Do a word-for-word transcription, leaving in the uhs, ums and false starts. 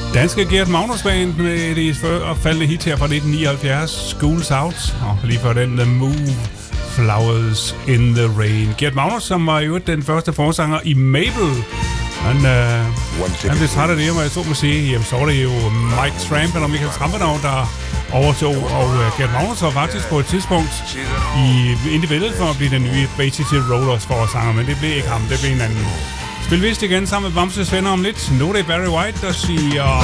Danske Gert Magnus Band med det faldende hit her fra nitten nioghalvfjerds, School's Out, og lige før den The Move, Flowers in the Rain. Gert Magnus, som var jo den første forsanger i Mabel, han, øh, han blev træt af det, og jeg så må sige, jamen så var det jo Mike Tramp eller Michael Trampenau, der overtog, og uh, Gert Magnus var faktisk på et tidspunkt i individuelt for at blive den nye Bay City Rollers forsanger, men det blev ikke ham, det blev en anden. Spil vist igen sammen med Bamses venner om lidt. Nu er det Barry White, der siger...